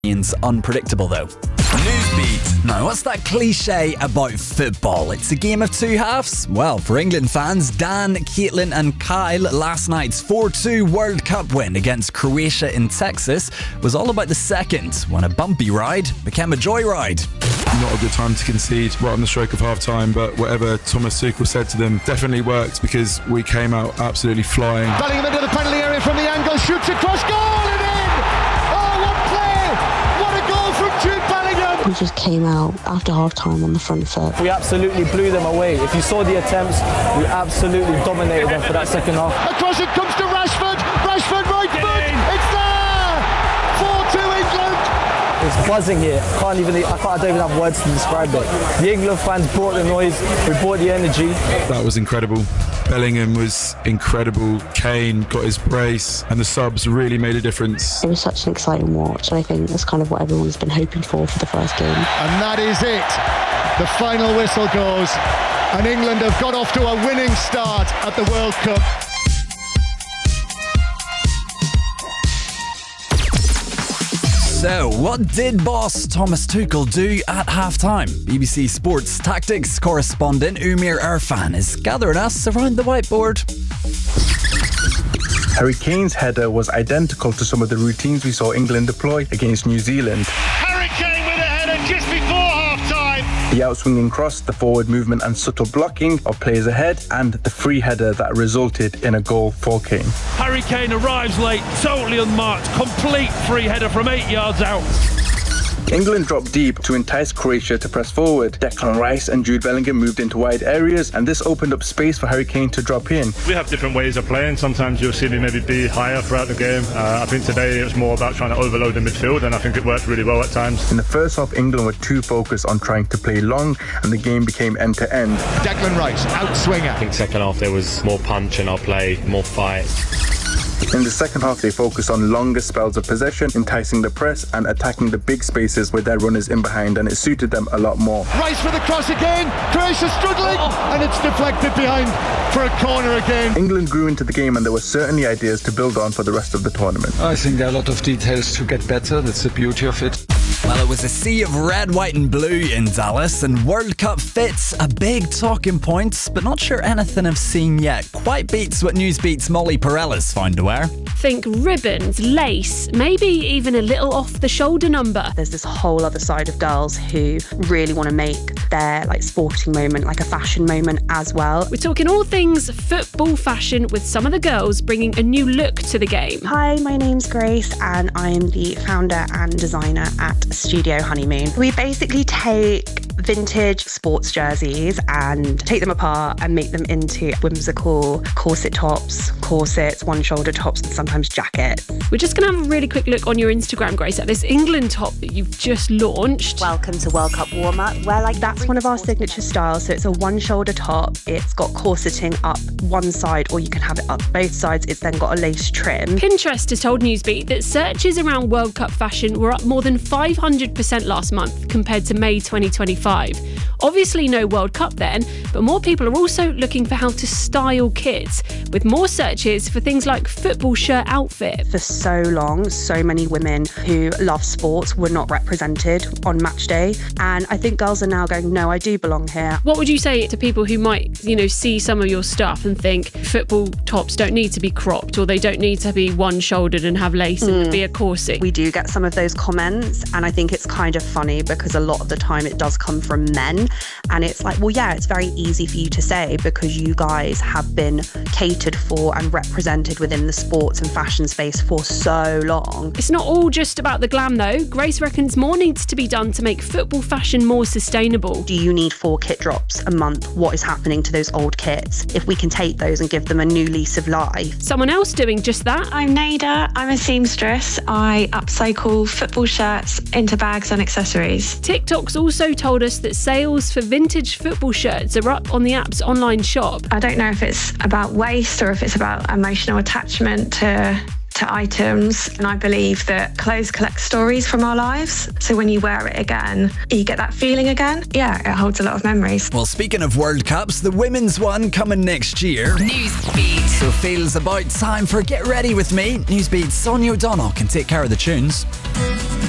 Unpredictable though. Newsbeat. Now, what's that cliche about football? It's a game of two halves. Well, for England fans, Dan, Caitlin and Kyle, last night's 4-2 World Cup win against Croatia in Texas was all about the second, when a bumpy ride became a joyride. Not a good time to concede right on the stroke of half-time, but whatever Thomas Tuchel said to them definitely worked because we came out absolutely flying. Bellingham into the penalty area from the angle, shoots across, goal and in! Oh, what play! What a goal from Jude Bellingham! We just came out after half-time on the front foot. We absolutely blew them away. If you saw the attempts, we absolutely dominated them for that second half. Across it comes to Rashford, right foot, it's there! 4-2 England! It's buzzing here. I don't even have words to describe it. The England fans brought the noise, we brought the energy. That was incredible. Bellingham was incredible. Kane got his brace, and the subs really made a difference. It was such an exciting watch, and I think that's kind of what everyone's been hoping for the first game. And that is it. The final whistle goes, and England have got off to a winning start at the World Cup. So, what did boss Thomas Tuchel do at halftime? BBC Sports Tactics correspondent Umir Irfan is gathering us around the whiteboard. Harry Kane's header was identical to some of the routines we saw England deploy against New Zealand. Harry Kane with a header just before half-time. The outswinging cross, the forward movement and subtle blocking of players ahead, and the free header that resulted in a goal for Kane. Harry Kane arrives late, totally unmarked, complete free header from 8 yards out. England dropped deep to entice Croatia to press forward. Declan Rice and Jude Bellingham moved into wide areas, and this opened up space for Harry Kane to drop in. We have different ways of playing. Sometimes you'll see me maybe be higher throughout the game. I think today it was more about trying to overload the midfield, and I think it worked really well at times. In the first half, England were too focused on trying to play long, and the game became end-to-end. Declan Rice, outswinger. I think second half there was more punch in our play, more fight. In the second half, they focused on longer spells of possession, enticing the press and attacking the big spaces with their runners in behind, and it suited them a lot more. Rice for the cross again, Croatia struggling, and it's deflected behind for a corner again. England grew into the game, and there were certainly ideas to build on for the rest of the tournament. I think there are a lot of details to get better. That's the beauty of it. Well, it was a sea of red, white and blue in Dallas, and World Cup fits a big talking point, but not sure anything I've seen yet quite beats what Newsbeat's Molly Pirellas found to wear. Think ribbons, lace, maybe even a little off-the-shoulder number. There's this whole other side of girls who really want to make their sporting moment like a fashion moment as well. We're talking all things football fashion with some of the girls bringing a new look to the game. Hi, my name's Grace and I am the founder and designer at Studio Honeymoon. We basically take vintage sports jerseys and take them apart and make them into whimsical corset tops, corsets, one-shoulder tops and sometimes jackets. We're just going to have a really quick look on your Instagram, Grace, at this England top that you've just launched. Welcome to World Cup warm-up. That's one of our signature styles. So it's a one-shoulder top. It's got corseting up one side, or you can have it up both sides. It's then got a lace trim. Pinterest has told Newsbeat that searches around World Cup fashion were up more than 500% last month compared to May 2025. Obviously no World Cup then, but more people are also looking for how to style kids, with more searches for things like football shirt outfit. For so long, so many women who love sports were not represented on match day, and I think girls are now going, no, I do belong here. What would you say to people who might, see some of your stuff and think football tops don't need to be cropped, or they don't need to be one-shouldered and have lace and be a corset? We do get some of those comments, and I think it's kind of funny because a lot of the time it does come from men, and it's like, well, yeah, it's very easy for you to say because you guys have been catered for and represented within the sports and fashion space for so long. It's not all just about the glam though. Grace reckons more needs to be done to make football fashion more sustainable. Do you need 4 kit drops a month? What is happening to those old kits? If we can take those and give them a new lease of life. Someone else doing just that. I'm Nada. I'm a seamstress. I upcycle football shirts into bags and accessories. TikTok's also told us that sales for vintage football shirts are up on the app's online shop. I don't know if it's about waste or if it's about emotional attachment to items, and I believe that clothes collect stories from our lives, so when you wear it again you get that feeling again. Yeah, it holds a lot of memories. Well, speaking of World Cups, the women's one coming next year. Newsbeat. So feels about time for Get Ready With Me. Newsbeat's Sonia O'Donnell can take care of the tunes.